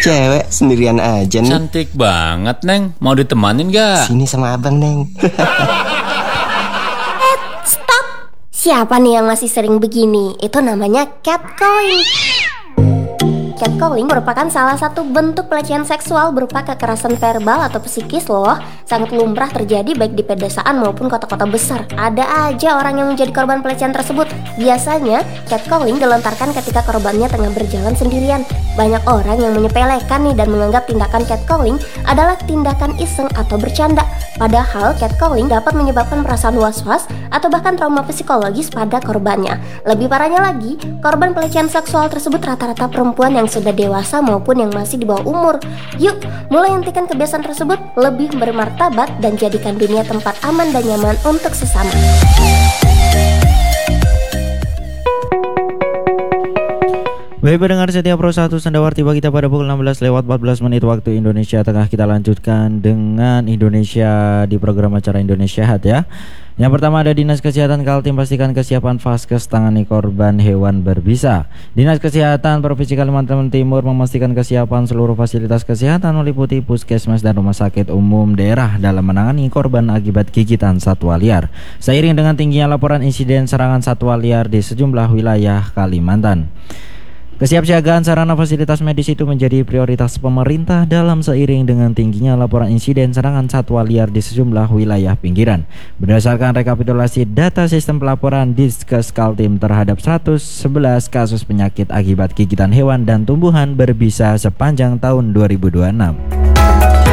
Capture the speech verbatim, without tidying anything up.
Cewek sendirian aja nih. Cantik banget, Neng. Mau ditemanin gak? Sini sama abang, Neng. Eh, stop. Siapa nih yang masih sering begini? Itu namanya catcalling. Catcalling merupakan salah satu bentuk pelecehan seksual berupa kekerasan verbal atau psikis loh. Sangat lumrah terjadi baik di pedesaan maupun kota-kota besar. Ada aja orang yang menjadi korban pelecehan tersebut. Biasanya, catcalling dilontarkan ketika korbannya tengah berjalan sendirian. Banyak orang yang menyepelekan nih dan menganggap tindakan catcalling adalah tindakan iseng atau bercanda. Padahal catcalling dapat menyebabkan perasaan was-was atau bahkan trauma psikologis pada korbannya. Lebih parahnya lagi, korban pelecehan seksual tersebut rata-rata perempuan yang sudah dewasa maupun yang masih di bawah umur. Yuk, mulai hentikan kebiasaan tersebut, lebih bermartabat dan jadikan dunia tempat aman dan nyaman untuk sesama. Baik pendengar setia Pro satu Sandawar, tiba kita pada pukul enam belas lewat empat belas menit waktu Indonesia Tengah. Kita lanjutkan dengan Indonesia di program acara Indonesia Sehat ya. Yang pertama ada Dinas Kesehatan Kaltim pastikan kesiapan vaskes tangani korban hewan berbisa. Dinas Kesehatan Provinsi Kalimantan Timur memastikan kesiapan seluruh fasilitas kesehatan meliputi puskesmas dan rumah sakit umum daerah dalam menangani korban akibat gigitan satwa liar. Seiring dengan tingginya laporan insiden serangan satwa liar di sejumlah wilayah Kalimantan, kesiapsiagaan sarana fasilitas medis itu menjadi prioritas pemerintah dalam seiring dengan tingginya laporan insiden serangan satwa liar di sejumlah wilayah pinggiran. Berdasarkan rekapitulasi data sistem pelaporan Diskes Kaltim terhadap seratus sebelas kasus penyakit akibat gigitan hewan dan tumbuhan berbisa sepanjang tahun dua ribu dua puluh enam.